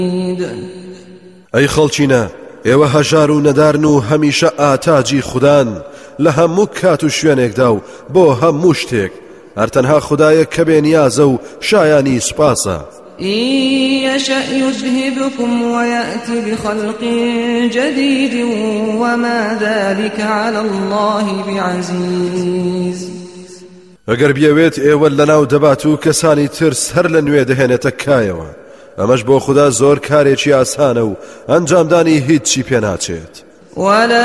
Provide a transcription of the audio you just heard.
ئەی خەڵچینە ئێوە هەژار و نەدارن و هەمیشە ئاتاجی خودان لە هەموو کات و شوێنێکدا و بۆ هەموو شتێک هەرتەنها خودایە کە بێنیازە و شایانی سوپاسە يشأ يذهبكم ويأتي بخلق جديد وما ذلك على الله بعزيز ئەگەر بیەوێت ئێوە لەناو دەبات و کەسانی ترس هەر لە نوێ دەهێنێتە کایەوە ئەمەش بۆ خوددا زۆر کارێکی ئاسانە و ئەنجامدانی هیچی پێ ناچێت